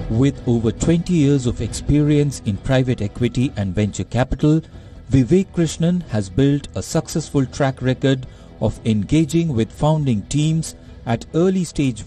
With over 20 years of experience in private equity and venture capital, Vivek Krishnan has built a successful track record of engaging with founding teams at early stage